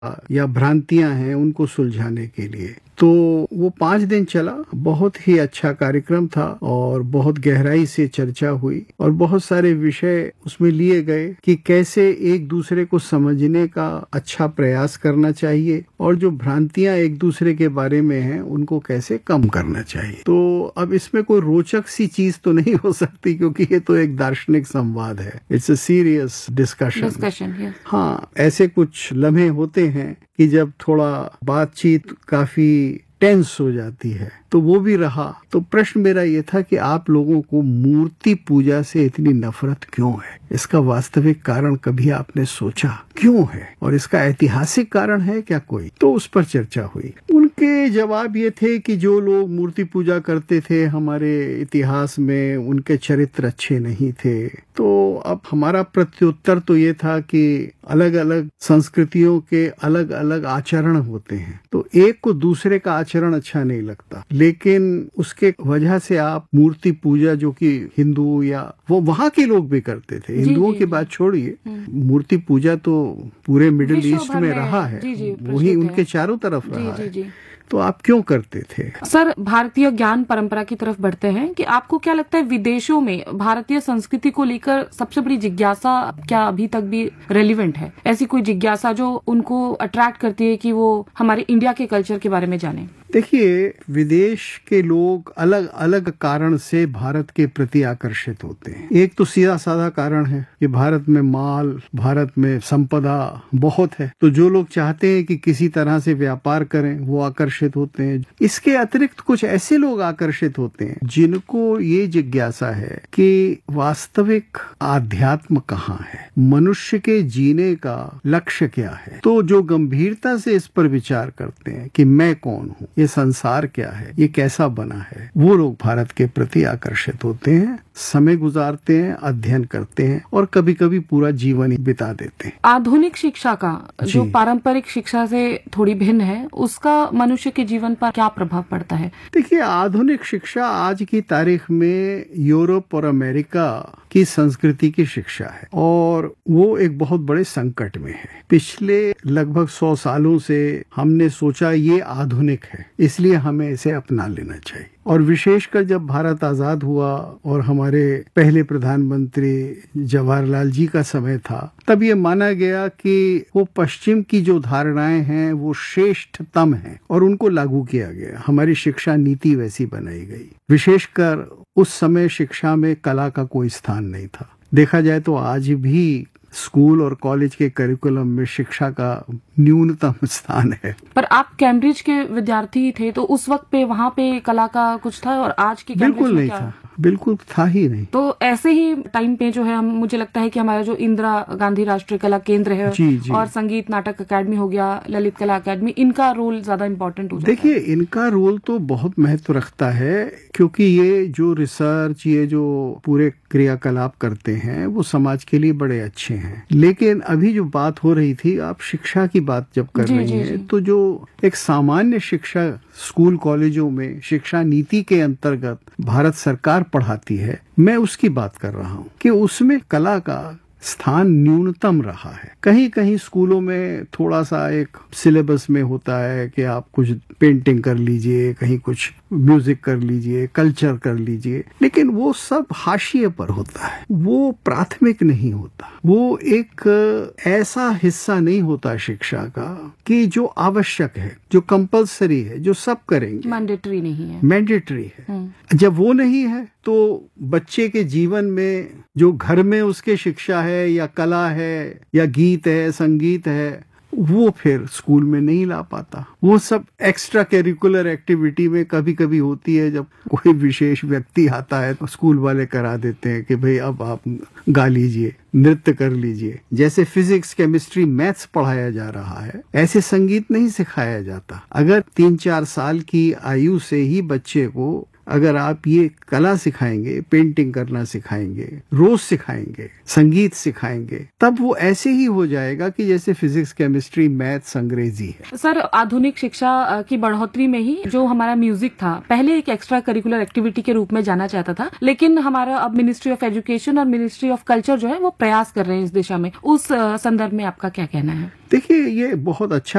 या भ्रांतियां हैं उनको सुलझाने के लिए। तो वो 5 दिन चला, बहुत ही अच्छा कार्यक्रम था और बहुत गहराई से चर्चा हुई और बहुत सारे विषय उसमें लिए गए कि कैसे एक दूसरे को समझने का अच्छा प्रयास करना चाहिए और जो भ्रांतियां एक दूसरे के बारे में हैं उनको कैसे कम करना चाहिए। तो अब इसमें कोई रोचक सी चीज तो नहीं हो सकती क्योंकि ये तो एक दार्शनिक संवाद है। It's a serious discussion. हाँ, ऐसे कुछ लम्हे होते हैं कि जब थोड़ा बातचीत काफी टेंस हो जाती है, तो वो भी रहा। तो प्रश्न मेरा ये था कि आप लोगों को मूर्ति पूजा से इतनी नफरत क्यों है? इसका वास्तविक कारण कभी आपने सोचा क्यों है? और इसका ऐतिहासिक कारण है क्या कोई? तो उस पर चर्चा हुई। उनके जवाब ये थे कि जो लोग मूर्ति पूजा करते थे हमारे इतिहास में, उनके चरित्र अच्छे नहीं थे। तो अब हमारा प्रत्युत्तर तो ये था कि अलग अलग संस्कृतियों के अलग अलग आचरण होते हैं, तो एक को दूसरे का आचरण अच्छा नहीं लगता, लेकिन उसके वजह से आप मूर्ति पूजा जो कि हिंदू या वो वहाँ के लोग भी करते थे, हिंदुओं की बात छोड़िए, मूर्ति पूजा तो पूरे मिडिल ईस्ट में रहा है, वही उनके चारों तरफ रहा है। तो आप क्यों करते थे? सर, भारतीय ज्ञान परंपरा की तरफ बढ़ते हैं कि आपको क्या लगता है विदेशों में भारतीय संस्कृति को लेकर सबसे बड़ी जिज्ञासा क्या अभी तक भी रेलिवेंट है? ऐसी कोई जिज्ञासा जो उनको अट्रैक्ट करती है कि वो हमारे इंडिया के कल्चर के बारे में जाने? देखिए, विदेश के लोग अलग अलग कारण से भारत के प्रति आकर्षित होते हैं। एक तो सीधा साधा कारण है कि भारत में माल, भारत में संपदा बहुत है, तो जो लोग चाहते हैं कि किसी तरह से व्यापार करें वो आकर्षित होते हैं। इसके अतिरिक्त कुछ ऐसे लोग आकर्षित होते हैं जिनको ये जिज्ञासा है कि वास्तविक आध्यात्म कहाँ है, मनुष्य के जीने का लक्ष्य क्या है। तो जो गंभीरता से इस पर विचार करते हैं कि मैं कौन हूँ, ये संसार क्या है, ये कैसा बना है, वो लोग भारत के प्रति आकर्षित होते हैं, समय गुजारते हैं, अध्ययन करते हैं और कभी कभी पूरा जीवन ही बिता देते हैं। आधुनिक शिक्षा का जो पारंपरिक शिक्षा से थोड़ी भिन्न है, उसका मनुष्य के जीवन पर क्या प्रभाव पड़ता है? देखिए, आधुनिक शिक्षा आज की तारीख में यूरोप और अमेरिका की संस्कृति की शिक्षा है और वो एक बहुत बड़े संकट में है। पिछले लगभग 100 सालों से हमने सोचा ये आधुनिक है, इसलिए हमें इसे अपना लेना चाहिए। और विशेषकर जब भारत आजाद हुआ और हमारे पहले प्रधानमंत्री जवाहरलाल जी का समय था, तब ये माना गया कि वो पश्चिम की जो धारणाएं हैं वो श्रेष्ठतम हैं और उनको लागू किया गया। हमारी शिक्षा नीति वैसी बनाई गई। विशेषकर उस समय शिक्षा में कला का कोई स्थान नहीं था। देखा जाए तो आज भी स्कूल और कॉलेज के करिकुलम में शिक्षा का न्यूनतम स्थान है। पर आप कैम्ब्रिज के विद्यार्थी थे, तो उस वक्त पे वहाँ पे कला का कुछ था और आज की बिल्कुल नहीं था, बिल्कुल था ही नहीं। तो ऐसे ही टाइम पे जो है मुझे लगता है कि हमारा जो इंदिरा गांधी राष्ट्रीय कला केंद्र है और संगीत नाटक अकादमी हो गया, ललित कला अकादमी, इनका रोल ज्यादा इम्पोर्टेंट हो जाता है। देखिए, इनका रोल तो बहुत महत्व रखता है क्योंकि ये जो रिसर्च, ये जो पूरे क्रियाकलाप करते हैं वो समाज के लिए बड़े अच्छे हैं। लेकिन अभी जो बात हो रही थी, आप शिक्षा की बात जब कर रही हैं, तो जो एक सामान्य शिक्षा स्कूल कॉलेजों में शिक्षा नीति के अंतर्गत भारत सरकार पढ़ाती है, मैं उसकी बात कर रहा हूँ कि उसमें कला का स्थान न्यूनतम रहा है। कहीं कहीं स्कूलों में थोड़ा सा एक सिलेबस में होता है कि आप कुछ पेंटिंग कर लीजिए, कहीं कुछ म्यूजिक कर लीजिए, कल्चर कर लीजिए, लेकिन वो सब हाशिए पर होता है, वो प्राथमिक नहीं होता, वो एक ऐसा हिस्सा नहीं होता शिक्षा का कि जो आवश्यक है, जो कंपल्सरी है, जो सब करेंगे, मैंडेटरी नहीं है। मैंडेटरी है। जब वो नहीं है तो बच्चे के जीवन में जो घर में उसके शिक्षा है या कला है या गीत है, संगीत है, वो फिर स्कूल में नहीं ला पाता। वो सब एक्स्ट्रा करिकुलर एक्टिविटी में कभी कभी होती है। जब कोई विशेष व्यक्ति आता है तो स्कूल वाले करा देते हैं कि भाई अब आप गा लीजिए, नृत्य कर लीजिए। जैसे फिजिक्स, केमिस्ट्री, मैथ्स पढ़ाया जा रहा है, ऐसे संगीत नहीं सिखाया जाता। अगर 3-4 साल की आयु से ही बच्चे को अगर आप ये कला सिखाएंगे, पेंटिंग करना सिखाएंगे, रोज सिखाएंगे, संगीत सिखाएंगे, तब वो ऐसे ही हो जाएगा कि जैसे फिजिक्स, केमिस्ट्री, मैथ्स, अंग्रेजी है। सर, आधुनिक शिक्षा की बढ़ोतरी में ही जो हमारा म्यूजिक था, पहले एक एक्स्ट्रा करिकुलर एक्टिविटी के रूप में जाना चाहता था, लेकिन हमारा अब मिनिस्ट्री ऑफ एजुकेशन और मिनिस्ट्री ऑफ कल्चर जो है वो प्रयास कर रहे हैं इस दिशा में। उस संदर्भ में आपका क्या कहना है? देखिए, ये बहुत अच्छा